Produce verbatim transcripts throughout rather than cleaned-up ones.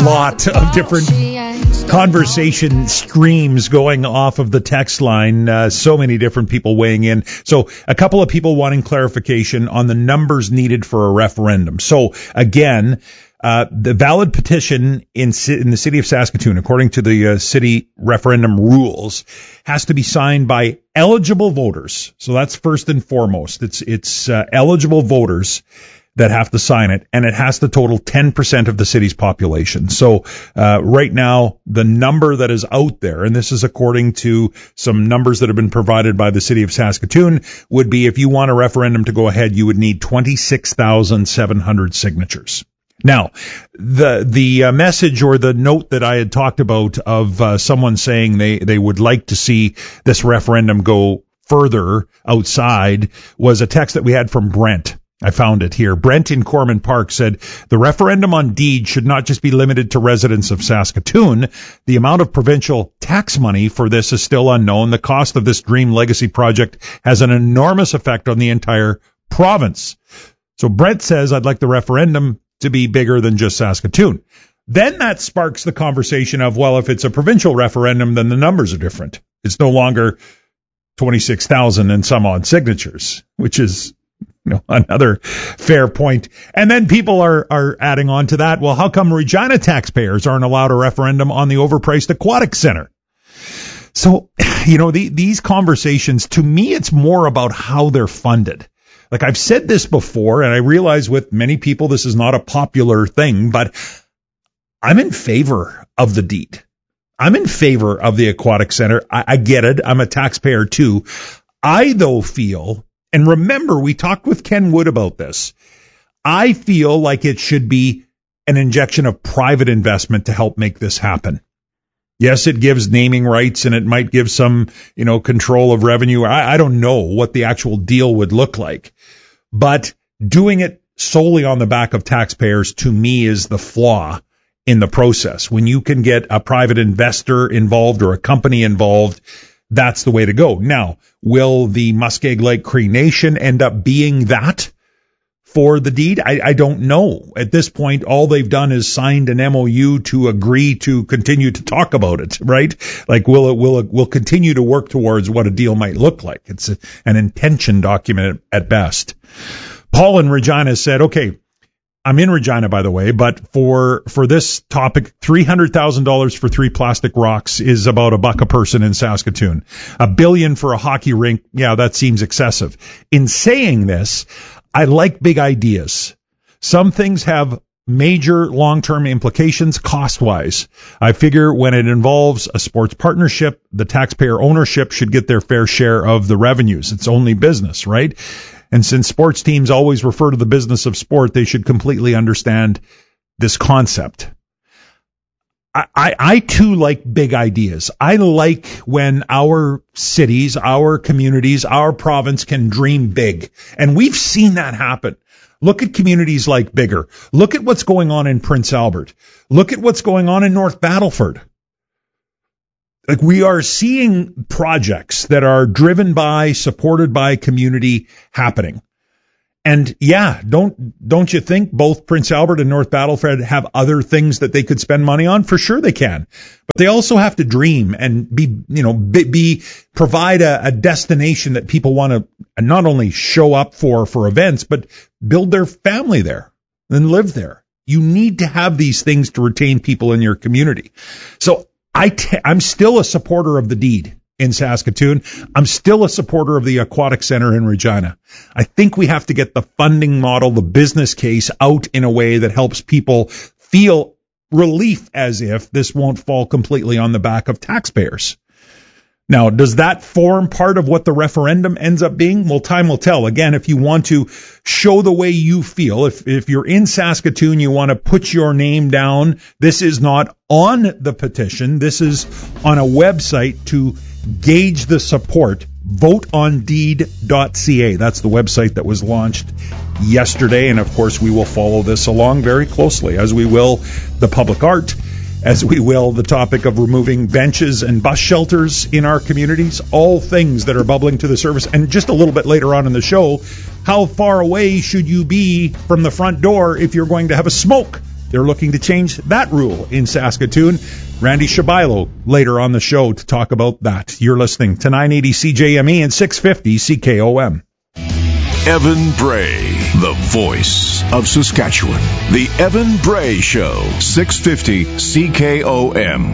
lot of different conversation streams going off of the text line. Uh, so many different people weighing in. So a couple of people wanting clarification on the numbers needed for a referendum. So again, uh, the valid petition in, in the city of Saskatoon, according to the uh, city referendum rules, has to be signed by eligible voters. So that's first and foremost. It's, it's uh, eligible voters that have to sign it, and it has to total ten percent of the city's population. So uh, right now, the number that is out there, and this is according to some numbers that have been provided by the city of Saskatoon, would be if you want a referendum to go ahead, you would need twenty-six thousand seven hundred signatures. Now, the the uh, message or the note that I had talked about of uh, someone saying they, they would like to see this referendum go further outside was a text that we had from Brent. I found it here. Brent in Corman Park said, the referendum on deed should not just be limited to residents of Saskatoon. The amount of provincial tax money for this is still unknown. The cost of this Dream Legacy project has an enormous effect on the entire province. So Brent says, I'd like the referendum to be bigger than just Saskatoon. Then that sparks the conversation of, well, if it's a provincial referendum, then the numbers are different. It's no longer twenty-six thousand and some odd signatures, which is You know, another fair point. And then people are, are adding on to that. Well, how come Regina taxpayers aren't allowed a referendum on the overpriced aquatic center? So, you know, the, these conversations, to me, it's more about how they're funded. Like I've said this before, and I realize with many people, this is not a popular thing, but I'm in favor of the deed. I'm in favor of the aquatic center. I, I get it. I'm a taxpayer too. I, though, feel, and remember, we talked with Ken Wood about this. I feel like it should be an injection of private investment to help make this happen. Yes, it gives naming rights and it might give some, you know, control of revenue. I, I don't know what the actual deal would look like, but doing it solely on the back of taxpayers, to me, is the flaw in the process. When you can get a private investor involved or a company involved, that's the way to go. Now, will the Muskeg Lake Cree Nation end up being that for the deed? I, I don't know. At this point, all they've done is signed an M O U to agree to continue to talk about it, right? Like, will it, will it, will continue to work towards what a deal might look like. It's a, an intention document at best. Paul in Regina said, okay, I'm in Regina, by the way, but for, for this topic, three hundred thousand dollars for three plastic rocks is about a buck a person in Saskatoon. A billion for a hockey rink. Yeah, that seems excessive. In saying this, I like big ideas. Some things have major long-term implications cost-wise. I figure when it involves a sports partnership, the taxpayer ownership should get their fair share of the revenues. It's only business, right? And since sports teams always refer to the business of sport, they should completely understand this concept. I, I, I too like big ideas. I like when our cities, our communities, our province can dream big. And we've seen that happen. Look at communities like Bigger. Look at what's going on in Prince Albert. Look at what's going on in North Battleford. Like, we are seeing projects that are driven by, supported by community happening. And yeah, don't, don't you think both Prince Albert and North Battleford have other things that they could spend money on? For sure they can. But they also have to dream and be, you know, be, be provide a, a destination that people want to not only show up for, for events, but build their family there and live there. You need to have these things to retain people in your community. So I t- I'm still a supporter of the deed in Saskatoon. I'm still a supporter of the Aquatic Center in Regina. I think we have to get the funding model, the business case out in a way that helps people feel relief, as if this won't fall completely on the back of taxpayers. Now, does that form part of what the referendum ends up being? Well, time will tell. Again, if you want to show the way you feel, if, if you're in Saskatoon, you want to put your name down, this is not on the petition. This is on a website to gauge the support. vote on deed dot c a. That's the website that was launched yesterday. And of course, we will follow this along very closely, as we will the public art, as we will the topic of removing benches and bus shelters in our communities, all things that are bubbling to the surface. And just a little bit later on in the show, how far away should you be from the front door if you're going to have a smoke they're looking to change that rule in Saskatoon. Randy Shabilo later on the show to talk about that. You're listening to nine eighty C J M E and six fifty C K O M. Evan Bray, the voice of Saskatchewan. The Evan Bray Show, six fifty C K O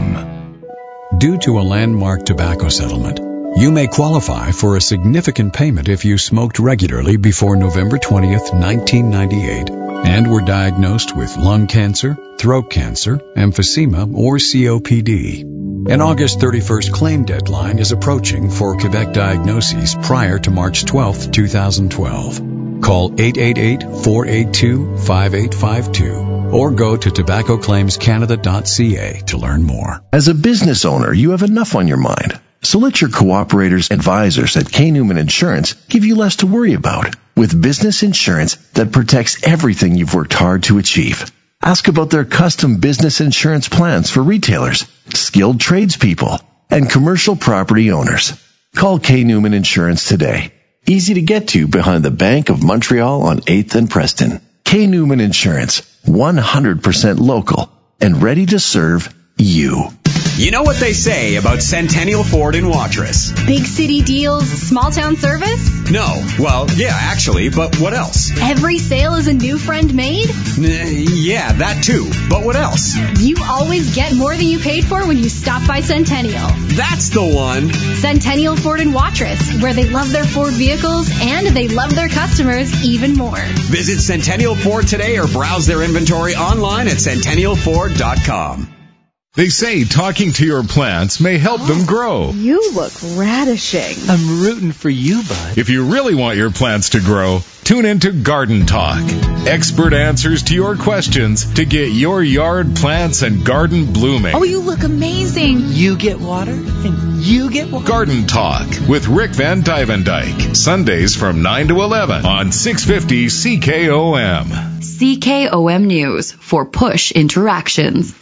M. Due to a landmark tobacco settlement, you may qualify for a significant payment if you smoked regularly before November twentieth, nineteen ninety-eight, and were diagnosed with lung cancer, throat cancer, emphysema, or C O P D. An August thirty-first claim deadline is approaching for Quebec diagnoses prior to March twelfth, twenty twelve. Call eight eight eight, four eight two, five eight five two or go to tobacco claims canada dot c a to learn more. As a business owner, you have enough on your mind. So let your cooperators advisors at K. Newman Insurance give you less to worry about with business insurance that protects everything you've worked hard to achieve. Ask about their custom business insurance plans for retailers, skilled tradespeople, and commercial property owners. Call K. Newman Insurance today. Easy to get to behind the Bank of Montreal on eighth and Preston. K. Newman Insurance, one hundred percent local and ready to serve you. You know what they say about Centennial Ford in Watrous? Big city deals, small town service? No. Well, yeah, actually, but what else? Every sale is a new friend made? Uh, yeah, that too. But what else? You always get more than you paid for when you stop by Centennial. That's the one. Centennial Ford in Watrous, where they love their Ford vehicles and they love their customers even more. Visit Centennial Ford today or browse their inventory online at centennial ford dot com. They say talking to your plants may help oh, them grow. You look radishing. I'm rooting for you, bud. If you really want your plants to grow, tune into Garden Talk. Expert answers to your questions to get your yard plants and garden blooming. Oh, you look amazing. You get water, and you get water. Garden Talk with Rick Van Dyke. Sundays from nine to eleven on six fifty C K O M. C K O M News for Push Interactions.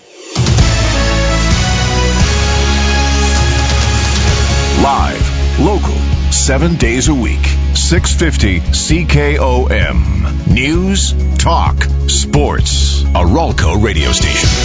Live, local, seven days a week. six fifty C K O M. News, talk, sports. A Ralco radio station.